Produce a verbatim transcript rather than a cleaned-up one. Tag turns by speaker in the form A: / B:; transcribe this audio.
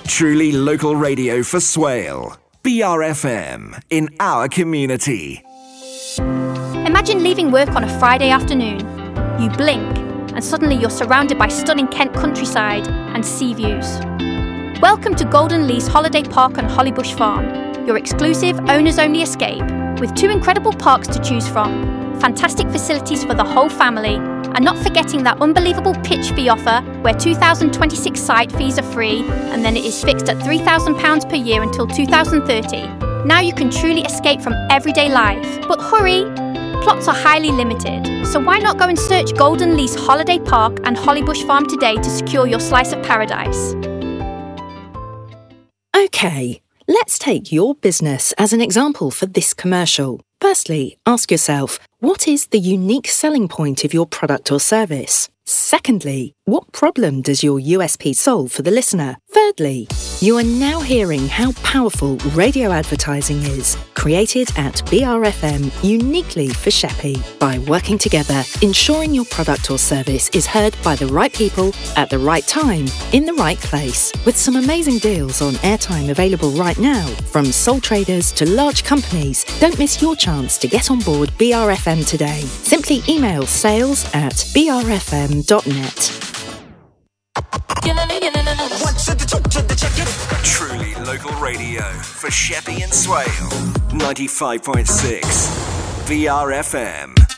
A: Truly local radio for Swale. B R F M, in our community.
B: Imagine leaving work on a Friday afternoon. You blink, and suddenly you're surrounded by stunning Kent countryside and sea views. Welcome to Golden Lease Holiday Park on Hollybush Farm, your exclusive owners-only escape, with two incredible parks to choose from, fantastic facilities for the whole family, and not forgetting that unbelievable pitch fee offer where two thousand twenty-six site fees are free and then it is fixed at three thousand pounds per year until two thousand thirty. Now you can truly escape from everyday life. But hurry! Plots are highly limited, so why not go and search Golden Lease Holiday Park and Hollybush Farm today to secure your slice of paradise.
C: OK, let's take your business as an example for this commercial. Firstly, ask yourself, what is the unique selling point of your product or service? Secondly, what problem does your U S P solve for the listener? Thirdly, you are now hearing how powerful radio advertising is, created at B R F M uniquely for Sheppey. By working together, ensuring your product or service is heard by the right people at the right time, in the right place, with some amazing deals on airtime available right now. From sole traders to large companies, don't miss your chance to get on board B R F M today. Simply email sales at b r f m dot net.
A: Truly local radio for Sheppey and Swale. ninety-five point six V R F M.